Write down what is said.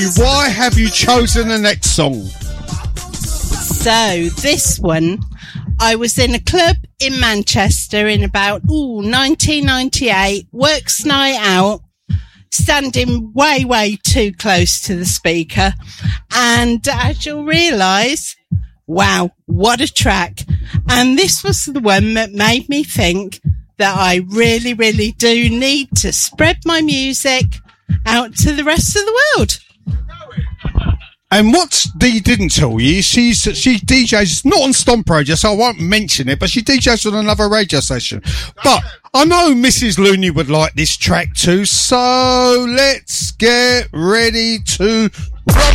Why have you chosen the next song? So, this one, I was in a club in Manchester in about 1998, works night out, standing way too close to the speaker, and as you'll realise, wow, what a track. And this was the one that made me think that I really do need to spread my music out to the rest of the world. And what Dee didn't tell you, she DJs, not on Stomp Radio, so I won't mention it, but she DJs on another radio station. But I know Mrs. Looney would like this track too, so let's get ready to rock.